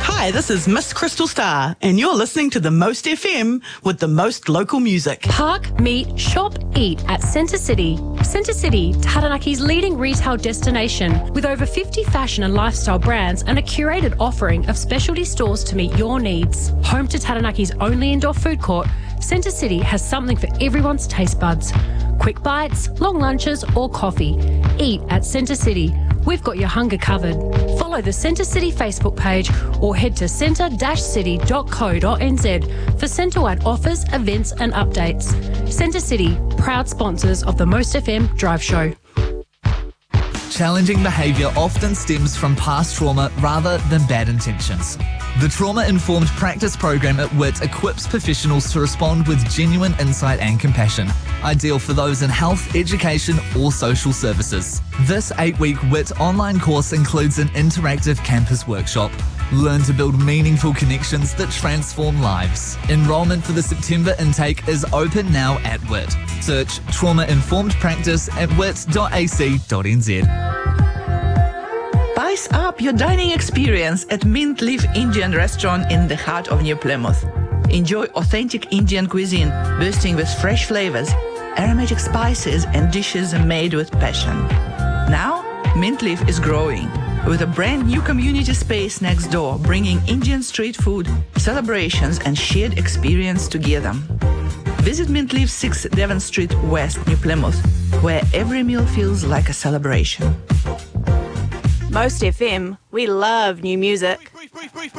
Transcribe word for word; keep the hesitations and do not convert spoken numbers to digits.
Hi, this is Miss Crystal Star, and you're listening to the Most F M with the most local music. Park, meet, shop, eat at Centre City. Centre City, Taranaki's leading retail destination with over fifty fashion and lifestyle brands and a curated offering of specialty stores to meet your needs. Home to Taranaki's only indoor food court, Centre City has something for everyone's taste buds. Quick bites, long lunches or coffee. Eat at Centre City. We've got your hunger covered. Follow the Centre City Facebook page or head to centre city dot co dot n z for centre-wide offers, events and updates. Centre City, proud sponsors of the Most F M Drive Show. Challenging behaviour often stems from past trauma rather than bad intentions. The Trauma-Informed Practice program at W I T equips professionals to respond with genuine insight and compassion, ideal for those in health, education or social services. This eight-week W I T online course includes an interactive campus workshop. Learn to build meaningful connections that transform lives. Enrolment for the September intake is open now at W I T. Search Trauma-Informed Practice at wit dot a c dot n z. Spice up your dining experience at Mint Leaf Indian Restaurant in the heart of New Plymouth. Enjoy authentic Indian cuisine bursting with fresh flavors, aromatic spices and dishes made with passion. Now, Mint Leaf is growing with a brand new community space next door, bringing Indian street food, celebrations and shared experience together. Visit Mint Leaf six Devon Street West, New Plymouth, where every meal feels like a celebration. Most F M, we love new music.